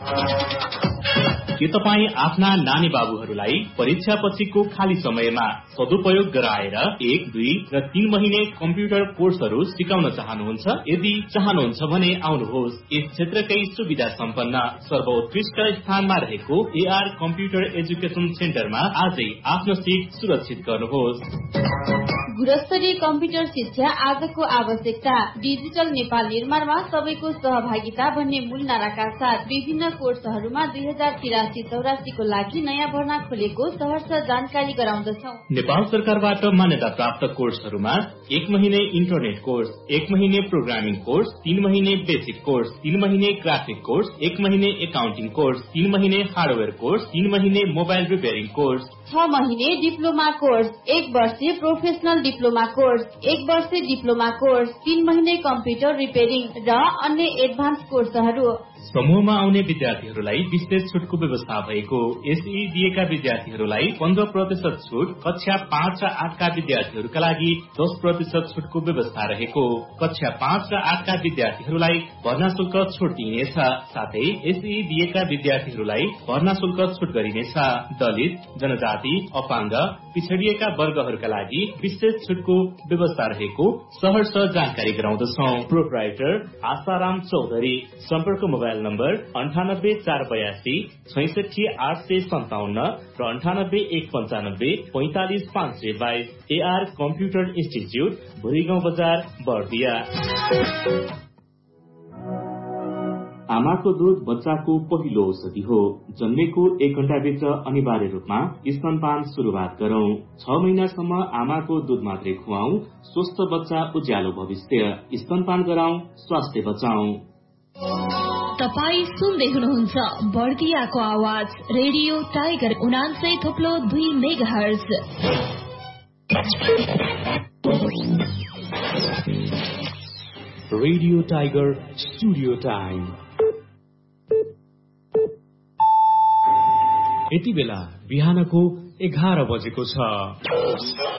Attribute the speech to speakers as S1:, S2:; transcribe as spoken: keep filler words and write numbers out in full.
S1: के तपाईँ आफ्ना नानी बाबुहरूलाई परीक्षा पछिको खाली समयमा सदुपयोग गराएर एक दुई र तीन महिने कम्प्युटर कोर्सहरू सिकाउन चाहनुहुन्छ? यदि चाहनुहुन्छ भने आउनुहोस्। यस क्षेत्रकै सुविधा सम्पन्न सर्वोत्कृष्ट स्थानमा रहेको एआर कम्प्युटर एजुकेसन सेन्टरमा आजै आफ्नो सिट सुरक्षित गर्नुहोस्।
S2: गुणस्तरीय कम्प्युटर शिक्षा आजको आवश्यकता। डिजिटल नेपाल निर्माणमा सबैको सहभागिता भन्ने मूल नाराका साथ विभिन्न कोर्सहरूमा दुई हजार तिरासी चौरासीको लागि नयाँ भर्ना खोलेको सहर्ष जानकारी गराउँदछौ।
S1: नेपाल सरकारबाट मान्यता प्राप्त कोर्सहरूमा एक महिने इन्टरनेट कोर्स, एक महिने प्रोग्रामिङ कोर्स, तीन महिने बेसिक कोर्स, तीन महिने ग्राफिक कोर्स, एक महिने एकाउन्टिङ कोर्स, तीन महिने हार्डवेयर कोर्स, तीन महिने मोबाइल रिपेयरिङ कोर्स,
S2: छ महिने डिप्लोमा कोर्स, एक वर्षे प्रोफेसनल डिप्लोमा कोर्स, एक वर्षे डिप्लोमा कोर्स, तीन महिने कम्प्युटर रिपेयरिङ र अन्य एडभान्स कोर्सहरू।
S1: समूहमा आउने विद्यार्थीहरूलाई विशेष छुटको व्यवस्था भएको। एसई दिएका विद्यार्थीहरूलाई पन्ध्र प्रतिशत छुट, कक्षा पाँच र आठका विद्यार्थीहरूका लागि दस प्रतिशत छुटको व्यवस्था रहेको। कक्षा पाँच र आठका विद्यार्थीहरूलाई भर्ना शुल्क छुट दिइनेछ। साथै एसई दिएका विद्यार्थीहरूलाई भर्ना शुल्क छुट गरिनेछ। दलित, जनजाति, अपाङ्ग, पिछडिएका वर्गहरूका लागि विशेष छुटको व्यवस्था रहेको सहर्ष जानकारी गराउँदछौ। प्रोप्राइटर आशाराम चौधरी। सम्पर्क मोबाइल नम्बर अन्ठानब्बे चार बयासी छैसठी आठ सय सन्ताउन्न र अन्ठानब्बे एक पञ्चानब्बे पैंतालिस पाँच सय बाइस। एआर कम्प्युटर इन्स्टिच्युट, भुरीगाउँ बजार, बर्दिया। आमाको दूध बच्चाको पहिलो औषधि हो। जन्मेको एक घण्टाभित्र अनिवार्य रूपमा स्तनपान शुरूआत गरौं। छ महिनासम्म आमाको दूध मात्रै खुवाऊ। स्वस्थ बच्चा उज्यालो भविष्य। स्तनपान गराउँ, स्वास्थ्य बचाऊ।
S3: तपाई सुन्दै हुनुहुन्छ बर्दियाको आवाज रेडियो टाइगर उनान्सय थोप्लो दुई mega hertz.
S1: Radio tiger studio time. यति बेला बिहानको एघार बजेको छ।